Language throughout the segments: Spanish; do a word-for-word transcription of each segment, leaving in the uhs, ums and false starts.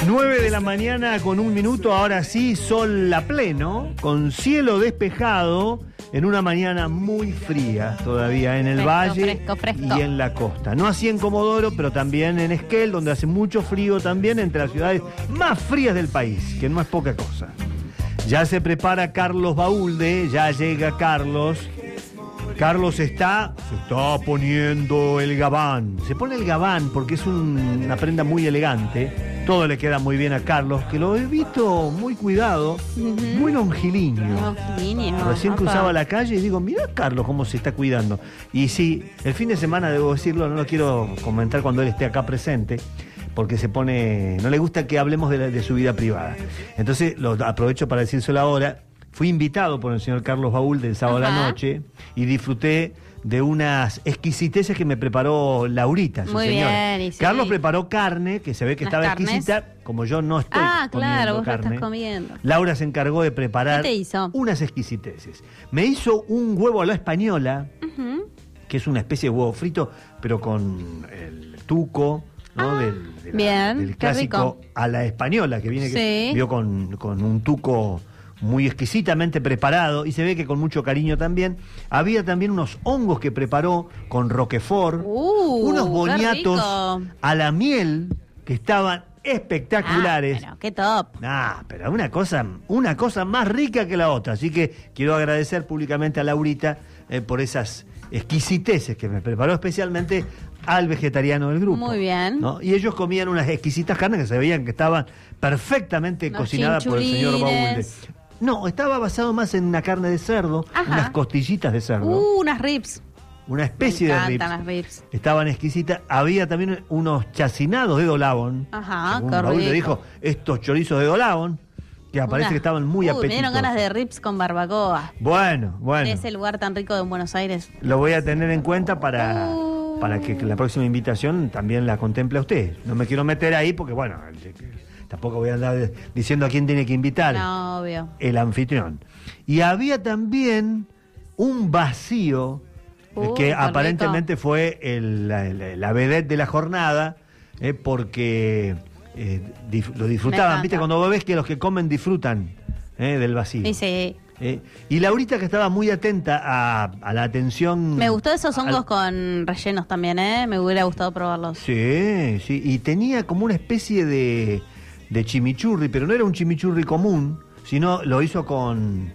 nueve de la mañana con un minuto, ahora sí, sol a pleno, con cielo despejado, en una mañana muy fría todavía en el fresco, valle fresco, fresco. y en la costa. No así en Comodoro, pero también en Esquel, donde hace mucho frío también, entre las ciudades más frías del país, que no es poca cosa. Ya se prepara Carlos Baúlde, ya llega Carlos. Carlos está, se está poniendo el gabán. Se pone el gabán porque es un, una prenda muy elegante. Todo le queda muy bien a Carlos, que lo he visto muy cuidado, uh-huh. muy longilíneo. Longilíneo. Recién opa. cruzaba la calle y digo, mira Carlos cómo se está cuidando. Y sí, el fin de semana, debo decirlo, no lo quiero comentar cuando él esté acá presente, porque se pone, no le gusta que hablemos de, la, de su vida privada. Entonces lo aprovecho para decírselo ahora. Fui invitado por el señor Carlos Baúlde el sábado a la noche y disfruté de unas exquisiteces que me preparó Laurita, su Muy señora. bien, y sí. Carlos preparó carne, que se ve que Unas estaba carnes. exquisita, como yo no estoy Ah, comiendo claro, vos lo carne. estás comiendo. Laura se encargó de preparar ¿Qué te hizo? unas exquisiteces. Me hizo un huevo a la española, Uh-huh. que es una especie de huevo frito, pero con el tuco, ¿no? Ah, del, de la- bien, del qué clásico rico. a la española, que viene Sí. que vio con, con un tuco muy exquisitamente preparado, y se ve que con mucho cariño también. Había también unos hongos que preparó con roquefort, Uh, unos qué boniatos rico. a la miel que estaban espectaculares. Ah, bueno, qué top. Ah, pero una cosa, una cosa más rica que la otra. Así que quiero agradecer públicamente a Laurita eh, por esas exquisiteces que me preparó especialmente al vegetariano del grupo. Muy bien. ¿no? Y ellos comían unas exquisitas carnes que se veían que estaban perfectamente Unos cocinadas por el señor Baúlde. chinchulines. No, estaba basado más en una carne de cerdo, Ajá. unas costillitas de cerdo, Uh, unas ribs. una especie Me de ribs. encantan las ribs. Estaban exquisitas. Había también unos chacinados de Dolabón. Ajá, Según qué Baúlde rico. dijo, estos chorizos de Dolabón, que aparece Una- que estaban muy Uy, apetitosos. Me dieron ganas de ribs con barbacoa. Bueno, bueno. En ese lugar tan rico de Buenos Aires. Lo voy a tener en cuenta para, Uh. para que la próxima invitación también la contemple a usted. No me quiero meter ahí porque, bueno, tampoco voy a andar diciendo a quién tiene que invitar. No, obvio. El anfitrión. Y había también un vacío eh, Uh, que qué aparentemente fue el- la, la, la vedette de la jornada, eh, porque eh, dif- lo disfrutaban. Me ¿Viste? encanta. Cuando vos ves que los que comen disfrutan eh, del vacío. Y sí. Eh, y Laurita, que estaba muy atenta a, a la atención. Me gustó esos hongos al- con rellenos también, ¿eh? Me hubiera gustado probarlos. Sí, sí. Y tenía como una especie de, de chimichurri, pero no era un chimichurri común, sino lo hizo con.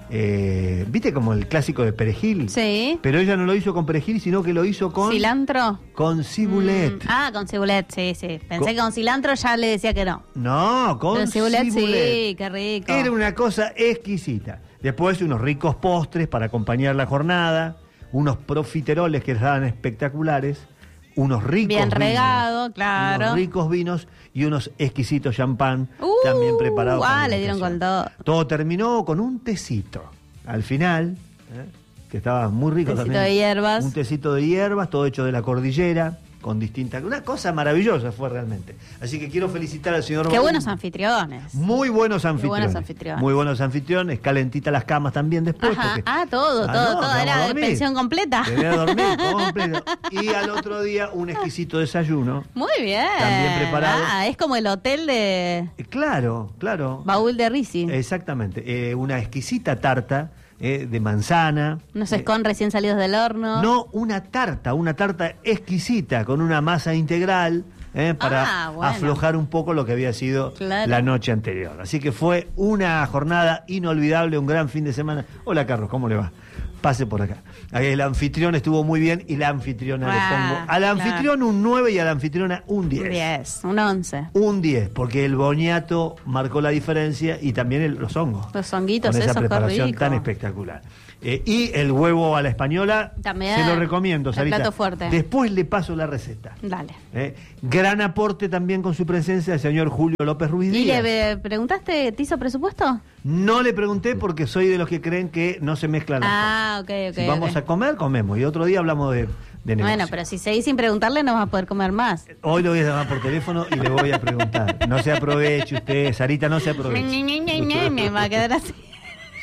Eh, ¿Viste como el clásico de perejil? Sí. Pero ella no lo hizo con perejil, sino que lo hizo con. ¿Cilantro? Con cibulet. Mm, Ah, con cibulet, sí, sí. Pensé Con- que con cilantro ya le decía que no. No, con Pero cibulet, cibulet. sí, qué rico. Era una cosa exquisita. Después unos ricos postres para acompañar la jornada, unos profiteroles que estaban espectaculares, unos ricos Bien vinos, regado, claro. unos ricos vinos y unos exquisitos champán Uh, también preparados. ah, para la le dieron ocasión. con todo. Todo terminó con un tecito. Al final, ¿eh? que estaba muy rico Tecito también. de hierbas. Un tecito de hierbas, todo hecho de la cordillera, con distintas. Una cosa maravillosa fue realmente. Así que quiero felicitar al señor Qué Baúlde. buenos anfitriones. Muy buenos Qué anfitriones. buenos anfitriones. Muy buenos anfitriones, calentitas las camas también después. Ajá. porque- Ah, todo, Ah, todo, no, todo. te Era vamos a de dormir. pensión completa. Te voy a dormir completo. Y al otro día un exquisito desayuno. Muy bien. También preparado. Ah, es como el hotel de Eh, Claro, claro. Baúl de Risi. Exactamente. Eh, una exquisita tarta eh, de manzana. Unos Eh, escon recién salidos del horno. No, una tarta, una tarta exquisita con una masa integral eh, para Ah, bueno. aflojar un poco lo que había sido Claro. la noche anterior. Así que fue una jornada inolvidable, un gran fin de semana. Hola Carlos, ¿cómo le va? Pase por acá. El anfitrión estuvo muy bien y la anfitriona Ah, le pongo al claro. anfitrión un nueve y a la anfitriona un diez. Un diez, un once. Un diez, porque el boñato marcó la diferencia y también el- los hongos. Los honguitos, con esa esos, qué preparación rico. tan espectacular. Eh, y el huevo a la española, También. se lo recomiendo, El Sarita. plato fuerte. Después le paso la receta. Dale. Eh, gran aporte también con su presencia el señor Julio López Ruiz ¿Y Díaz. le eh, preguntaste, te hizo presupuesto? No le pregunté porque soy de los que creen que no se mezclan las Ah, ok, cosas. ok. Si vamos ok. a comer, comemos. Y otro día hablamos de, de negocio. Bueno, pero si seguís sin preguntarle no vas a poder comer más. Hoy lo voy a llamar por teléfono y le voy a preguntar. No se aproveche usted, Sarita, no se aproveche. Me va a quedar así.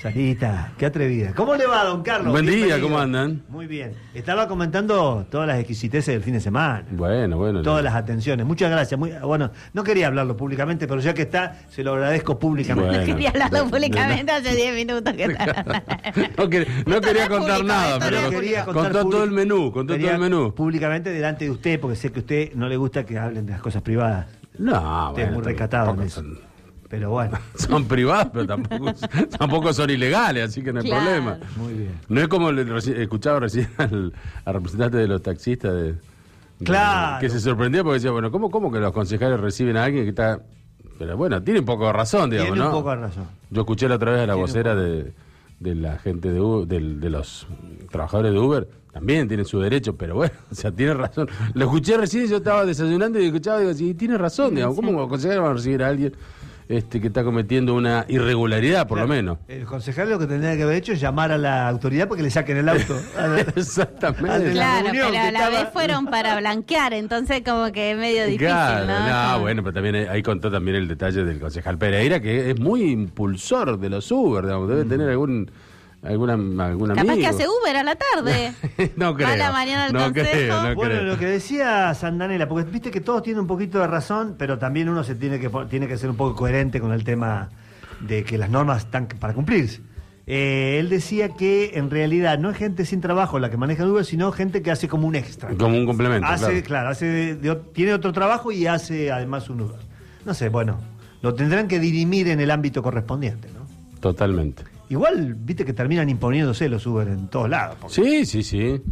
Sarita, qué atrevida. ¿Cómo le va, don Carlos? Buen día, Bienvenido. ¿cómo andan? Muy bien. Estaba comentando todas las exquisiteces del fin de semana. Bueno, bueno. Todas las atenciones. Muchas gracias. Muy, bueno, no quería hablarlo públicamente, pero ya que está, se lo agradezco públicamente. Bueno. No quería hablarlo de- públicamente hace diez minutos que está. No, que- no quería Esto no es contar público, nada, esto no pero es Quería contó contar todo public- el menú, contó quería todo el menú. Públicamente delante de usted, porque sé que a usted no le gusta que hablen de las cosas privadas. No, Usted es muy recatado en tampoco eso. son, Pero bueno, son privadas, pero tampoco, tampoco son ilegales, así que no hay Claro. problema. muy bien. No es como le reci- escuchaba recién al, al representante de los taxistas de, de- Claro. que se sorprendía porque decía, bueno, ¿cómo, cómo que los concejales reciben a alguien que está... Pero bueno, tiene un poco de razón, digamos, Tiene ¿no? un poco de razón. Yo escuché la otra vez a la Tiene un vocera poco. de, de la gente de, U- del- de los trabajadores de Uber, también tienen su derecho, pero bueno, o sea, tiene razón. Lo escuché recién, yo estaba desayunando y escuchaba y digo, sí, tiene razón, digamos, ¿cómo los concejales van a recibir a alguien este, que está cometiendo una irregularidad, por Claro, lo menos? El concejal lo que tendría que haber hecho es llamar a la autoridad porque le saquen el auto. Exactamente. Al de la Claro, reunión pero que a la estaba- vez fueron para blanquear, entonces como que es medio difícil, Claro, ¿no? no, bueno, pero también ahí contó también el detalle del concejal Pereira, que es muy impulsor de los Uber, digamos, debe tener algún alguna algún Capaz amigo. que hace Uber a la tarde. No creo. Va a la mañana al no consejo. creo, no Bueno, creo. lo que decía Sandanela, porque viste que todos tienen un poquito de razón, pero también uno se tiene que pon- tiene que ser un poco coherente con el tema de que las normas están para cumplirse. Eh, él decía que en realidad no es gente sin trabajo la que maneja el Uber, sino gente que hace como un extra. Como un complemento, Hace, claro. claro, hace de- de- tiene otro trabajo y hace además un Uber. No sé, bueno, lo tendrán que dirimir en el ámbito correspondiente, ¿no? Totalmente. Igual, viste que terminan imponiéndose los Uber en todos lados. porque- Sí, sí, sí. Eh,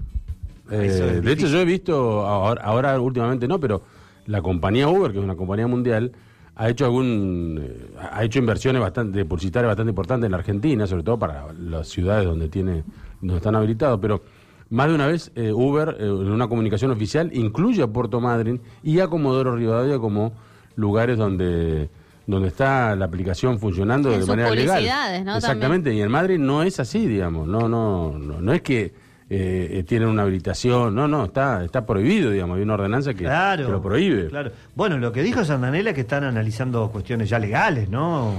Eso es de hecho, difícil. yo he visto, ahora, ahora últimamente no, pero la compañía Uber, que es una compañía mundial, ha hecho algún eh, ha hecho inversiones bastante publicitarias bastante importantes en la Argentina, sobre todo para las ciudades donde tiene donde están habilitados, pero más de una vez eh, Uber eh, en una comunicación oficial incluye a Puerto Madryn y a Comodoro Rivadavia como lugares donde donde está la aplicación funcionando En de sus manera legal. publicidades, ¿no? Exactamente, y en Madrid no es así, digamos, no no no, no es que eh, eh, tienen una habilitación, no, no, está está prohibido, digamos, hay una ordenanza que, Claro, que lo prohíbe. Claro. Bueno, lo que dijo Sandanela es que están analizando cuestiones ya legales, ¿no?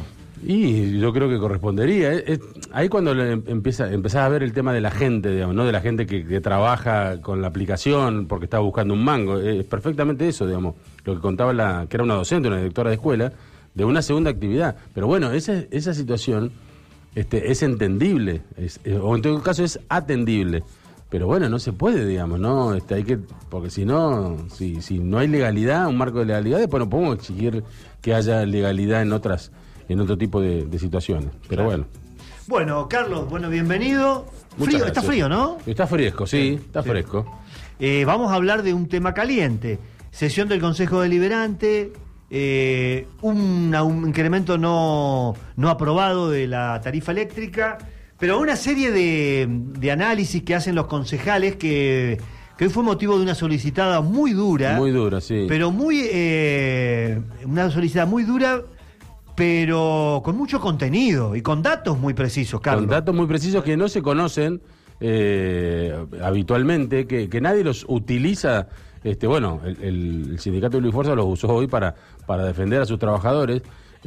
Y yo creo que correspondería. Es- es- ahí cuando le em- empieza, empezás a ver el tema de la gente, digamos, no de la gente que, que trabaja con la aplicación porque está buscando un mango. Es perfectamente eso, digamos. Lo que contaba la, que era una docente, una directora de escuela, de una segunda actividad. Pero bueno, esa, esa situación este, es entendible, es- eh, o en todo caso es atendible. Pero bueno, no se puede, digamos, ¿no? Este, hay que, porque si no, si, si no hay legalidad, un marco de legalidad, después no podemos exigir que haya legalidad en otras, en otro tipo de, de situaciones. Pero bueno. Bueno, Carlos, bueno, bienvenido. Muchas Frío, gracias. está frío, ¿no? Está fresco, sí, está Sí. fresco. Eh, vamos a hablar de un tema caliente. Sesión del Consejo Deliberante, eh, un, un incremento no, no aprobado de la tarifa eléctrica, pero una serie de, de análisis que hacen los concejales que, que hoy fue motivo de una solicitada muy dura. Muy dura, sí. Pero muy. eh, una solicitada muy dura, pero con mucho contenido y con datos muy precisos, Carlos. Con datos muy precisos que no se conocen eh, habitualmente, que, que nadie los utiliza. Este, bueno, el, el- el sindicato de Luis Fuerza los usó hoy para, para defender a sus trabajadores.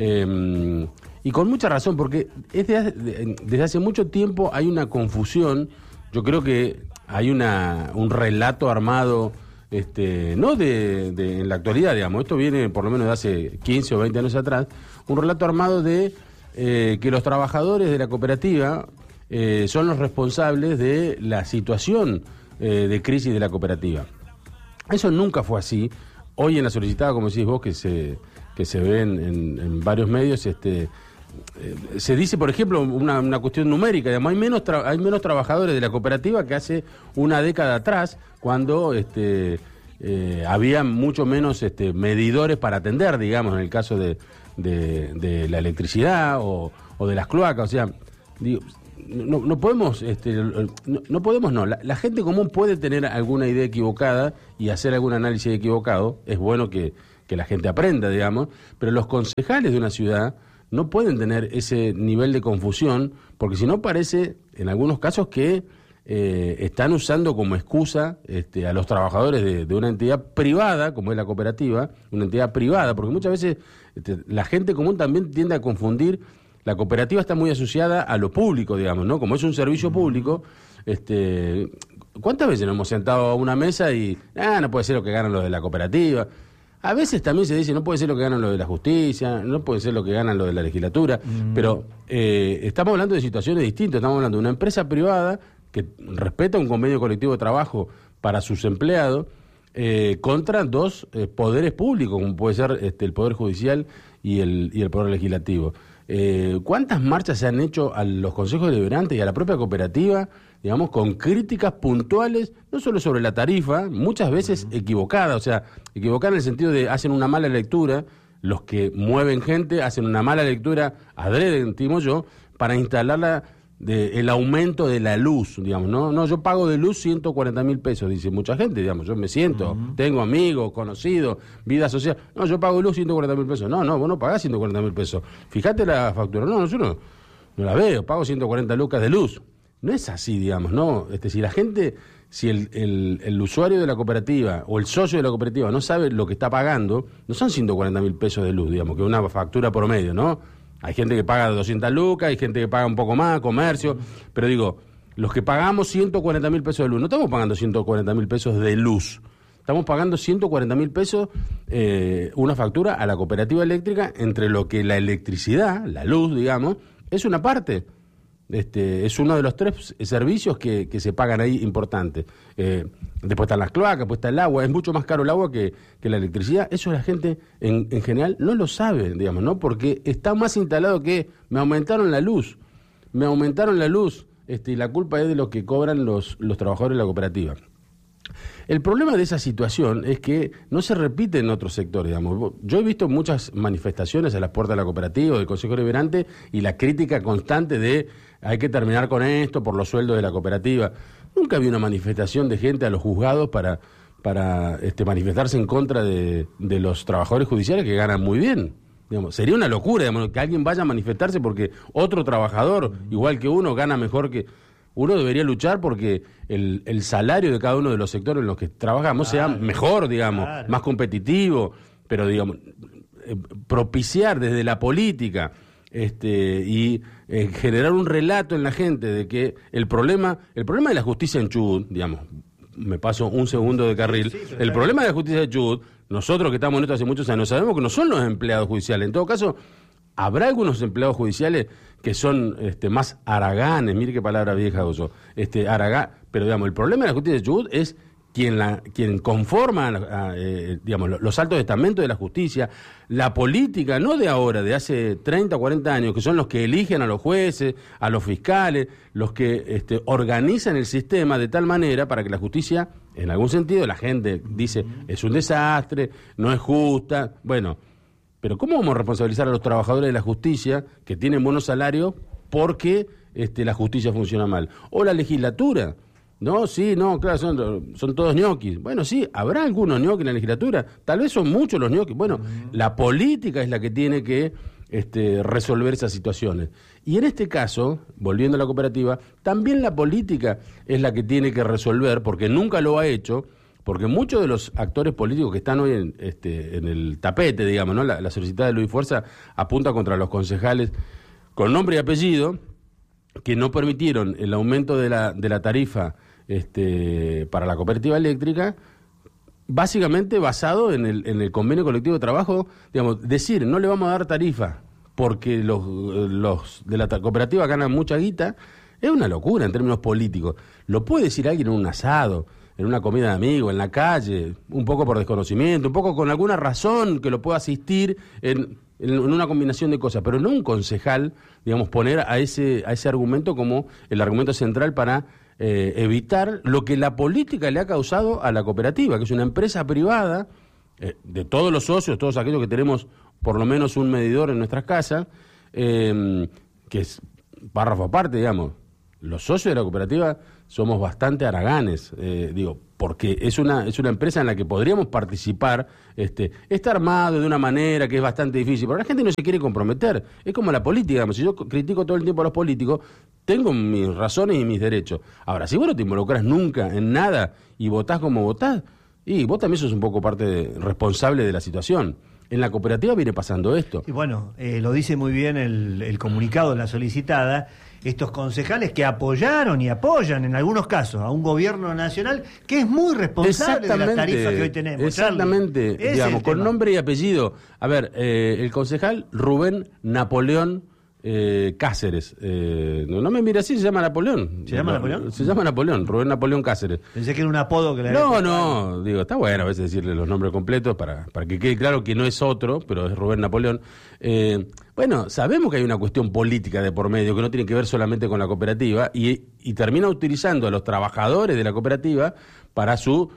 eh, y con mucha razón, porque es de hace- de- desde hace mucho tiempo hay una confusión. Yo creo que hay una, un relato armado, este, no de, de- en la actualidad, digamos, esto viene por lo menos de hace quince o veinte años atrás, un relato armado de eh, que los trabajadores de la cooperativa eh, son los responsables de la situación eh, de crisis de la cooperativa. Eso nunca fue así. Hoy en la solicitada, como decís vos, que se, que se ve en, en- en varios medios, este, eh, se dice, por ejemplo, una, una cuestión numérica, digamos, hay menos tra- hay menos trabajadores de la cooperativa que hace una década atrás, cuando este, eh, había mucho menos este, medidores para atender, digamos, en el caso de, de- de la electricidad o, o de las cloacas. O sea, digo, no, no podemos, este, no, no podemos, no. La, la gente común puede tener alguna idea equivocada y hacer algún análisis equivocado. Es bueno que, que la gente aprenda, digamos, pero los concejales de una ciudad no pueden tener ese nivel de confusión, porque si no parece, en algunos casos, que eh, están usando como excusa este, a los trabajadores de, de una entidad privada, como es la cooperativa, una entidad privada, porque muchas veces este, la gente común también tiende a confundir la cooperativa está muy asociada a lo público, digamos, ¿no? Como es un servicio público, este, ¿cuántas veces nos hemos sentado a una mesa y, ah, no puede ser lo que ganan los de la cooperativa? A veces también se dice, no puede ser lo que ganan los de la justicia, no puede ser lo que ganan los de la legislatura, mm. pero eh, estamos hablando de situaciones distintas, estamos hablando de una empresa privada que respeta un convenio colectivo de trabajo para sus empleados, eh, contra dos eh, poderes públicos, como puede ser este, el Poder Judicial y el, y el Poder Legislativo. Eh, ¿Cuántas marchas se han hecho a los consejos deliberantes y a la propia cooperativa, digamos, con críticas puntuales, no solo sobre la tarifa, muchas veces equivocadas, o sea, equivocadas en el sentido de hacen una mala lectura, los que mueven gente hacen una mala lectura, adrede, entiendo yo, para instalarla de, el aumento de la luz, digamos, ¿no? No, yo pago de luz ciento cuarenta mil pesos, dice mucha gente, digamos, yo me siento, uh-huh. tengo amigos, conocidos, vida social, no, yo pago de luz ciento cuarenta mil pesos, no, no, vos no pagás ciento cuarenta mil pesos, fíjate la factura, no, yo no, no la veo, pago ciento cuarenta lucas de luz, no es así, digamos, ¿no? Este, si la gente, si el, el, el usuario de la cooperativa o el socio de la cooperativa no sabe lo que está pagando, no son ciento cuarenta mil pesos de luz, digamos, que es una factura promedio, ¿no? Hay gente que paga doscientas lucas, hay gente que paga un poco más, comercio, pero digo, los que pagamos ciento cuarenta mil pesos de luz, no estamos pagando ciento cuarenta mil pesos de luz, estamos pagando ciento cuarenta mil pesos eh, una factura a la cooperativa eléctrica, entre lo que la electricidad, la luz, digamos, es una parte. Este, es uno de los tres servicios que, que se pagan ahí importantes. Eh, después están las cloacas, después está el agua. Es mucho más caro el agua que, que la electricidad. Eso la gente en, en general no lo sabe, digamos, ¿no? Porque está más instalado que me aumentaron la luz, me aumentaron la luz, este, y la culpa es de lo que cobran los, los trabajadores de la cooperativa. El problema de esa situación es que no se repite en otros sectores, digamos. Yo he visto muchas manifestaciones a las puertas de la cooperativa, del Consejo Deliberante, y la crítica constante de hay que terminar con esto por los sueldos de la cooperativa. Nunca vi una manifestación de gente a los juzgados para, para este, manifestarse en contra de, de los trabajadores judiciales que ganan muy bien. Digamos, sería una locura, digamos, que alguien vaya a manifestarse porque otro trabajador, igual que uno, gana mejor que... Uno debería luchar porque el, el salario de cada uno de los sectores en los que trabajamos claro, sea mejor, digamos, claro. más competitivo, pero, digamos, eh, propiciar desde la política este, y eh, generar un relato en la gente de que el problema, el problema de la justicia en Chubut, digamos, me paso un segundo de carril, sí, sí, el problema de la justicia de Chubut, nosotros que estamos en esto hace muchos años, sabemos que no son los empleados judiciales, en todo caso... Habrá algunos empleados judiciales que son este, más haraganes, mire qué palabra vieja uso, este, haragán, pero digamos, el problema de la justicia de Chubut es quien, la, quien conforma a, a, eh, digamos, los altos estamentos de la justicia, la política, no de ahora, de hace treinta o cuarenta años, que son los que eligen a los jueces, a los fiscales, los que este, organizan el sistema de tal manera para que la justicia, en algún sentido, la gente dice, es un desastre, no es justa, bueno... Pero ¿cómo vamos a responsabilizar a los trabajadores de la justicia que tienen buenos salarios porque este, la justicia funciona mal? O la legislatura. No, sí, no, claro, son, son todos ñoquis. Bueno, sí, habrá algunos ñoquis en la legislatura. Tal vez son muchos los ñoquis. Bueno, uh-huh. la política es la que tiene que este, resolver esas situaciones. Y en este caso, volviendo a la cooperativa, también la política es la que tiene que resolver, porque nunca lo ha hecho. Porque muchos de los actores políticos que están hoy en, este, en el tapete, digamos, ¿no? La, la solicitada de Luis Fuerza apunta contra los concejales con nombre y apellido que no permitieron el aumento de la, de la tarifa este, para la cooperativa eléctrica, básicamente basado en el, en el convenio colectivo de trabajo, digamos, decir, no le vamos a dar tarifa porque los, los de la cooperativa ganan mucha guita, es una locura en términos políticos. Lo puede decir alguien en un asado, en una comida de amigos, en la calle, un poco por desconocimiento, un poco con alguna razón que lo pueda asistir en, en, en una combinación de cosas, pero no un concejal, digamos, poner a ese, a ese argumento como el argumento central para eh, evitar lo que la política le ha causado a la cooperativa, que es una empresa privada, eh, de todos los socios, todos aquellos que tenemos por lo menos un medidor en nuestras casas, eh, que es párrafo aparte, digamos, los socios de la cooperativa somos bastante haraganes, eh, digo, porque es una es una empresa en la que podríamos participar, este, está armado de una manera que es bastante difícil, pero la gente no se quiere comprometer, es como la política, digamos, si yo critico todo el tiempo a los políticos, tengo mis razones y mis derechos. Ahora, si vos no te involucras nunca en nada y votás como votás, y vos también sos un poco parte de, responsable de la situación. en la cooperativa viene pasando esto. Y bueno, eh, lo dice muy bien el, el comunicado de la solicitada, estos concejales que apoyaron y apoyan en algunos casos a un gobierno nacional que es muy responsable de las tarifas que hoy tenemos. Exactamente, Charlie. digamos, con tema. nombre y apellido. A ver, eh, el concejal Rubén Napoleón eh, Cáceres. Eh, no, no me mira así, se llama Napoleón. ¿Se llama no, Napoleón? Se llama Napoleón, Rubén Napoleón Cáceres. Pensé que era un apodo que le No, había no, digo, está bueno a veces decirle los nombres completos para, para que quede claro que no es otro, pero es Rubén Napoleón. Eh, bueno, sabemos que hay una cuestión política de por medio que no tiene que ver solamente con la cooperativa y, y termina utilizando a los trabajadores de la cooperativa para su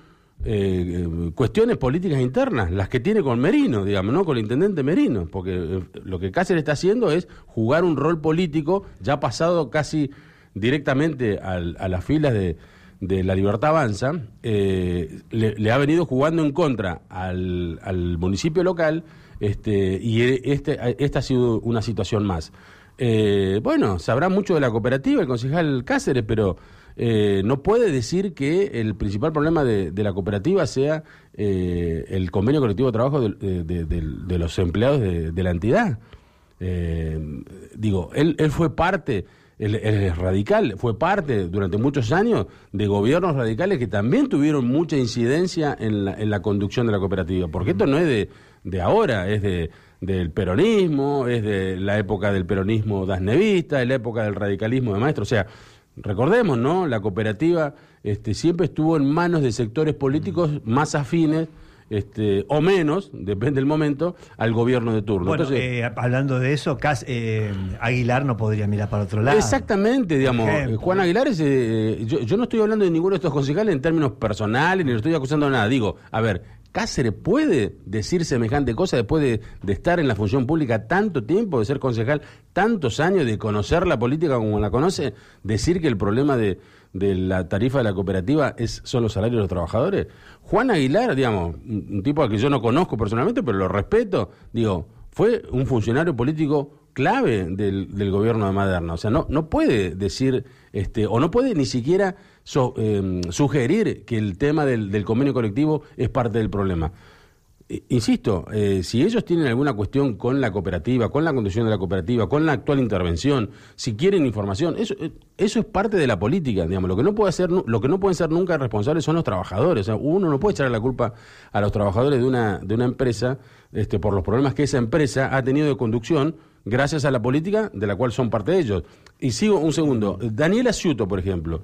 eh, cuestiones políticas internas, las que tiene con Merino, digamos, no con el intendente Merino, porque eh, lo que Cáceres está haciendo es jugar un rol político ya pasado casi directamente al, a las filas de, de La Libertad Avanza, eh, le, le ha venido jugando en contra al, al municipio local, este, y este, esta ha sido una situación más. Eh, bueno, sabrá mucho de la cooperativa el concejal Cáceres, pero eh, no puede decir que el principal problema de, de la cooperativa sea eh, el convenio colectivo de trabajo de, de, de, de, de los empleados de, de la entidad. Eh, digo, él, él fue parte... Él, él es radical, fue parte durante muchos años de gobiernos radicales que también tuvieron mucha incidencia en la, en la conducción de la cooperativa, porque esto no es de, de ahora, es de del peronismo, es de la época del peronismo dasnevista, es la época del radicalismo de Maestro, o sea, recordemos, ¿no? La cooperativa este, siempre estuvo en manos de sectores políticos más afines, Este, o menos, depende del momento, al gobierno de turno. Bueno, Entonces, eh, hablando de eso, Cas, eh, Aguilar no podría mirar para otro lado. exactamente, digamos, Ejemplo. Juan Aguilar es, eh, yo, yo no estoy hablando de ninguno de estos concejales en términos personales, ni lo estoy acusando de nada. Digo, a ver, Cáceres puede decir semejante cosa después de, de estar en la función pública tanto tiempo, de ser concejal tantos años, de conocer la política como la conoce, decir que el problema de, de la tarifa de la cooperativa es son los salarios de los trabajadores. Juan Aguilar, digamos, un, un tipo al que yo no conozco personalmente, pero lo respeto, digo, fue un funcionario político clave del, del gobierno de Maderna. O sea, no, no puede decir, este, o no puede ni siquiera so, eh, sugerir que el tema del, del convenio colectivo es parte del problema. Eh, insisto, eh, si ellos tienen alguna cuestión con la cooperativa, con la conducción de la cooperativa, con la actual intervención, si quieren información, eso, eso es parte de la política, digamos. Lo que no puede hacer, lo que no pueden ser nunca responsables son los trabajadores. O sea, uno no puede echar la culpa a los trabajadores de una, de una empresa este, por los problemas que esa empresa ha tenido de conducción gracias a la política de la cual son parte de ellos. Y sigo un segundo. Daniel Asciuto, por ejemplo,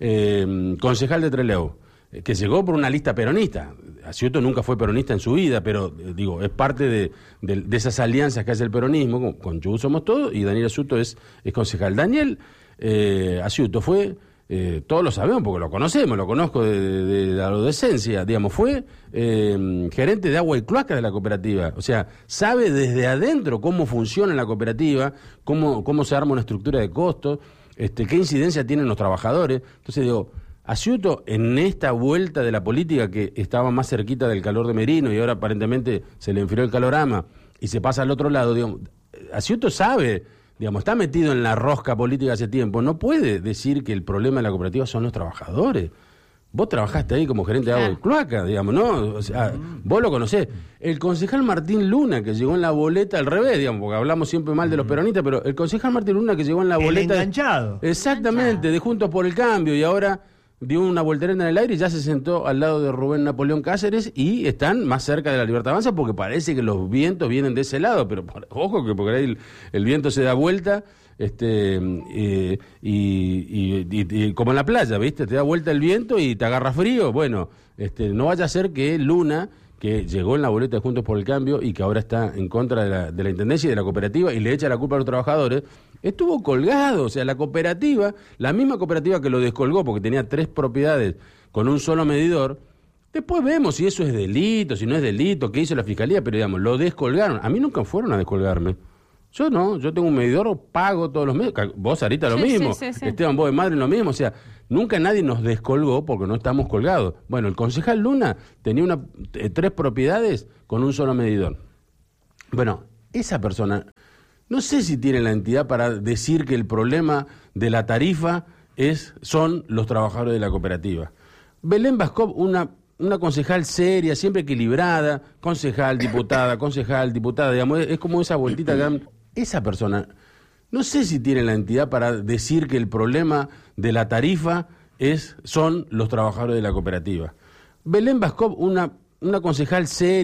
eh, concejal de Trelew, que llegó por una lista peronista. Asciuto nunca fue peronista en su vida, pero eh, digo, es parte de, de, de esas alianzas que hace el peronismo, con, con Chubut Somos Todos, y Daniel Asciuto es, es concejal. Daniel eh, Asciuto fue, eh, todos lo sabemos porque lo conocemos, lo conozco de, de, de la adolescencia, digamos, fue eh, gerente de agua y cloaca de la cooperativa. O sea, sabe desde adentro cómo funciona la cooperativa, cómo, cómo se arma una estructura de costos, este, qué incidencia tienen los trabajadores. Entonces digo, Asciuto, en esta vuelta de la política que estaba más cerquita del calor de Merino y ahora aparentemente se le enfrió el calorama y se pasa al otro lado, digamos, Asciuto sabe, digamos, está metido en la rosca política hace tiempo, no puede decir que el problema de la cooperativa son los trabajadores. Vos trabajaste ahí como gerente de agua y cloaca, digamos, ¿no? O sea, vos lo conocés. El concejal Martín Luna, que llegó en la boleta al revés, digamos, porque hablamos siempre mal de los peronistas, pero el concejal Martín Luna que llegó en la El boleta... enganchado. Exactamente, de Juntos por el Cambio, y ahora dio una voltereta en el aire y ya se sentó al lado de Rubén Napoleón Cáceres y están más cerca de la Libertad Avanza porque parece que los vientos vienen de ese lado, pero por, ojo que porque ahí el, el viento se da vuelta, este eh, y, y, y, y como en la playa, ¿viste? Te da vuelta el viento y te agarra frío. Bueno, este no vaya a ser que Luna, que llegó en la boleta de Juntos por el Cambio y que ahora está en contra de la, de la Intendencia y de la cooperativa y le echa la culpa a los trabajadores, estuvo colgado. O sea, la cooperativa, la misma cooperativa que lo descolgó porque tenía tres propiedades con un solo medidor, después vemos si eso es delito, si no es delito, qué hizo la Fiscalía, pero digamos, lo descolgaron. A mí nunca fueron a descolgarme. Yo no, yo tengo un medidor, pago todos los meses. Vos, Sarita, lo Sí, mismo. sí, sí, sí. Esteban, vos de Madre, lo mismo. O sea, nunca nadie nos descolgó porque no estamos colgados. Bueno, el concejal Luna tenía una, eh, tres propiedades con un solo medidor. Bueno, esa persona, no sé si tiene la entidad para decir que el problema de la tarifa es son los trabajadores de la cooperativa. Belén Bascov, una una concejal seria, siempre equilibrada, concejal, diputada, concejal, diputada, digamos, es, es como esa vueltita que dan. Esa persona, no sé si tiene la entidad para decir que el problema de la tarifa es, son los trabajadores de la cooperativa. Belén Bascov, una, una concejal seria.